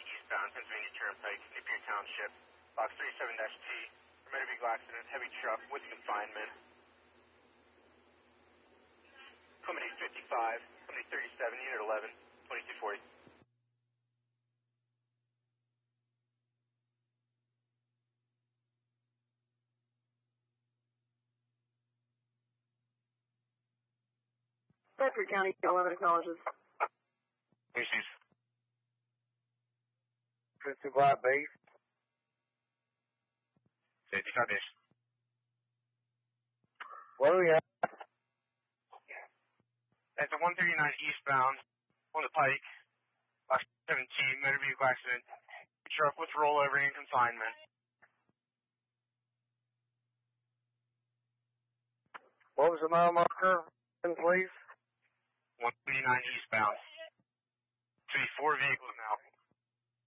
eastbound, Pennsylvania Turnpike, Napier Township, box 37-T, motor vehicle accident, heavy truck with confinement. Company 55, Company 37, Unit 11, 2240. Bedford County, 11 acknowledges. Issues. 50 Black Base. Safety Foundation. Where are we at? At the 139 eastbound on the Pike, box 17, motor vehicle accident, truck with rollover and confinement. What was the mile marker, please? 139 eastbound. Should be 4 vehicles now.